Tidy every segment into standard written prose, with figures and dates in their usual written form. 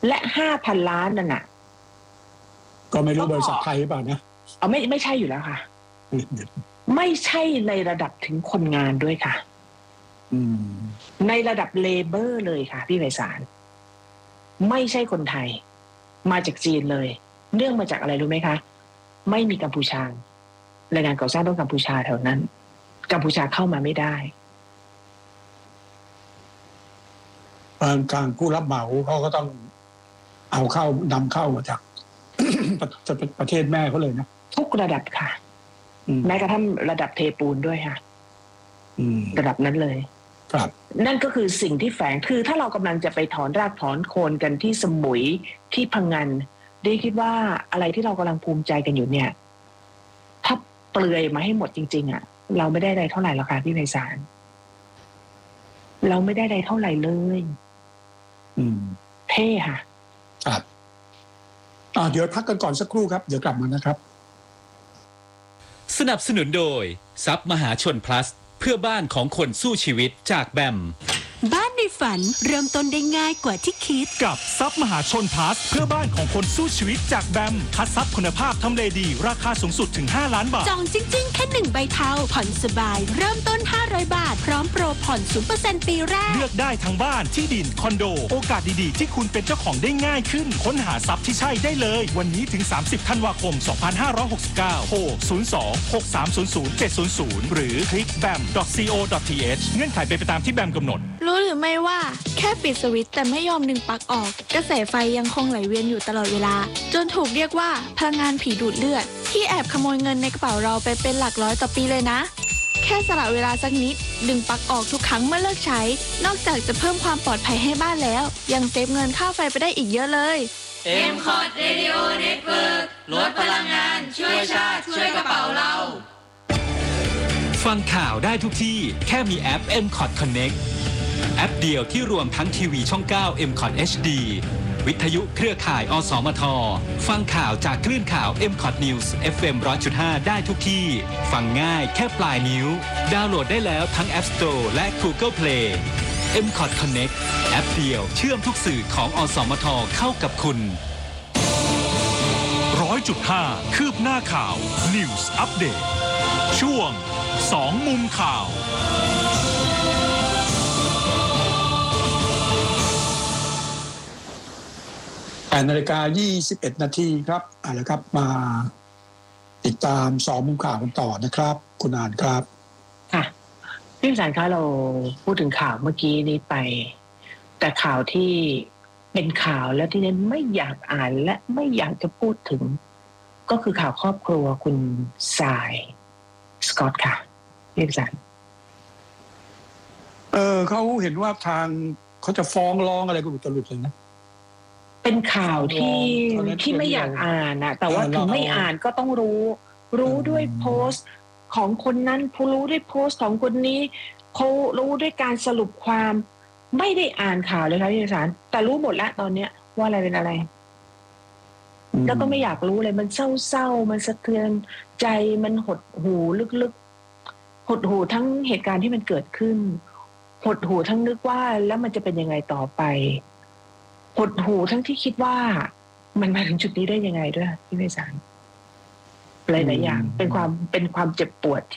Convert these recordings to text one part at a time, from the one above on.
และ 5,000 ล้านนั่นน่ะก็ไม่รู้บริษัทไทยหรือเปล่านะไม่ใช่อยู่แล้วค่ะ ไม่ใช่ในระดับถึงคนงานด้วยค่ะในระดับเลเบอร์เลยค่ะพี่ไพศาลไม่ใช่คนไทยมาจากจีนเลยเนื่องมาจากอะไรรู้ไหมคะไม่มีกัมพูชาแรงงานก่อสร้างต้องกัมพูชาแถวนั้นกัมพูชาเข้ามาไม่ได้การผู้รับเหมาเขาก็ต้องเอาเข้านำเข้ามาจาก จะเป็นประเทศแม่เขาเลยนะทุกระดับค่ะแม้กระทั่งระดับเทปูนด้วยค่ะระดับนั้นเลยครับนั่นก็คือสิ่งที่แฝงคือถ้าเรากำลังจะไปถอนรากถอนโคนกันที่สมุยที่พังงานได้คิดว่าอะไรที่เรากำลังภูมิใจกันอยู่เนี่ยถ้าเปลือยมาให้หมดจริงๆอ่ะเราไม่ได้ใดเท่าไหร่หรอกค่ะพี่ไพศาลเราไม่ได้ใดเท่าไหร่เลยเท่ค่ะครับเดี๋ยวพักกันก่อนสักครู่ครับเดี๋ยวกลับมานะครับสนับสนุนโดยทรัพย์มหาชน plus เพื่อบ้านของคนสู้ชีวิตจากแบมบ้านในฝันเริ่มต้นได้ง่ายกว่าที่คิดกับทรัพย์มหาชน plus เพื่อบ้านของคนสู้ชีวิตจากแบมคัดทรัพย์คุณภาพทำเลดีราคาสูงสุดถึง5 ล้านบาทจองจริงๆแค่1ใบเทาผ่อนสบายเริ่มต้น500 บาทพร้อมโปรผ่อน 0% ปีแรกเลือกได้ทั้งบ้านที่ดินคอนโดโอกาสดีๆที่คุณเป็นเจ้าของได้ง่ายขึ้นค้นหาทรัพย์ที่ใช่ได้เลยวันนี้ถึง30ธันวาคม2569โทร02-6300-700หรือคลิก bam.co.th เงื่อนไขเป็นไปตามที่แบมกำหนดรู้หรือไม่ว่าแค่ปิดสวิตช์แต่ไม่ยอมดึงปลั๊กออกกระแสไฟยังคงไหลเวียนอยู่ตลอดเวลาจนถูกเรียกว่าพลังงานผีดูดเลือดที่แอบขโมยเงินในกระเป๋าเราไปเป็นหลักร้อยต่อปีเลยนะแค่สละเวลาสักนิดดึงปลั๊กออกทุกครั้งเมื่อเลิกใช้นอกจากจะเพิ่มความปลอดภัยให้บ้านแล้วยังเซฟเงินค่าไฟไปได้อีกเยอะเลย M-Cot Radio Network ลดพลังงานช่วยชาติช่วยกระเป๋าเราฟังข่าวได้ทุกที่แค่มีแอป M-Cot Connectแอปเดียวที่รวมทั้งทีวีช่อง 9 M-Cot HD วิทยุเครือข่ายอสมทฟังข่าวจากคลื่นข่าว M-Cot News FM 100.5 ได้ทุกที่ฟังง่ายแค่ปลายนิ้วดาวน์โหลดได้แล้วทั้ง App Store และ Google Play M-Cot Connect แอปเดียวเชื่อมทุกสื่อของอสมทเข้ากับคุณ 100.5 คืบหน้าข่าว News Update ช่วง2มุมข่าว 8:21 นาทีครับแล้วครับมาติดตาม2มุมข่าวกันต่อนะครับคุณอ่านครับค่ะพี่สารคะเราพูดถึงข่าวเมื่อกี้นี้ไปแต่ข่าวที่เป็นข่าวและที่เน้นไม่อยากอ่านและไม่อยากจะพูดถึงก็คือข่าวครอบครัวคุณทรายสกอตค่ะพี่สารเขาเห็นว่าทางเขาจะฟ้องร้องอะไรก็หลุดเลยนะเป็นข่าวที่ไม่อยากอ่านนะแต่ว่าถึงไม่อ่านก็ต้องรู้ด้วยโพสต์ของคนนั้นรู้ด้วยโพสต์ของคนนี้เขารู้ด้วยการสรุปความไม่ได้อ่านข่าวเลยครับพี่สารแต่รู้หมดแล้วตอนเนี้ยว่าอะไรเป็นอะไรแล้วก็ไม่อยากรู้เลยมันเศร้ามันสะเทือนใจมันหดหูลึกๆหดหูทั้งเหตุการณ์ที่มันเกิดขึ้นหดหูทั้งนึกว่าแล้วมันจะเป็นยังไงต่อไปหดหูทั้งที่คิดว่ามันมาถึงจุดนี้ได้ยังไงด้วยพี่ไพศาลหลายๆอย่างเป็นความเจ็บปวด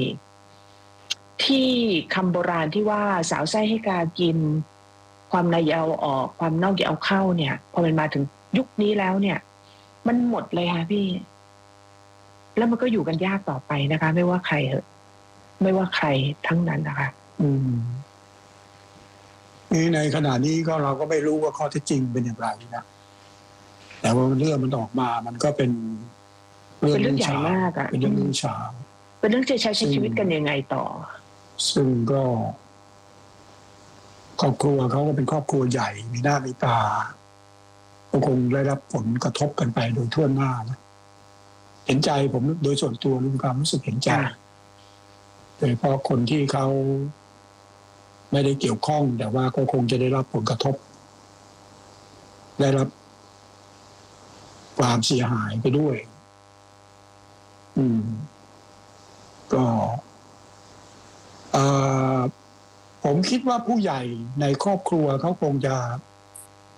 ที่คำโบราณที่ว่าสาวไส้ให้กากินความในเอาออกความนอกอย่าเอาเข้าเนี่ยพอมันมาถึงยุคนี้แล้วเนี่ยมันหมดเลยค่ะพี่แล้วมันก็อยู่กันยากต่อไปนะคะไม่ว่าใครเหอะไม่ว่าใครทั้งนั้นนะคะนี่ในขณะนี้ก็เราก็ไม่รู้ว่าข้อเท็จจริงเป็นอย่างไรนะแต่ว่าเรื่องมันออกมามันก็เป็นเรื่องใหญ่มากอ่ะเป็นเรื่องเช้าเป็นเรื่องจะใช้ชีวิตกันยังไงต่อซึ่งก็ครอบครัวเขาก็เป็นครอบครัวใหญ่มีหน้ามีตาก็คงได้รับผลกระทบกันไปโดยทั่วหน้านะเห็นใจผมโดยส่วนตัวมีความรู้สึกเห็นใจโดยเฉพาะคนที่เขาไม่ได้เกี่ยวข้องแต่ว่าก็คงจะได้รับผลกระทบได้รับความเสียหายไปด้วยก็ผมคิดว่าผู้ใหญ่ในครอบครัวเขาคงจะ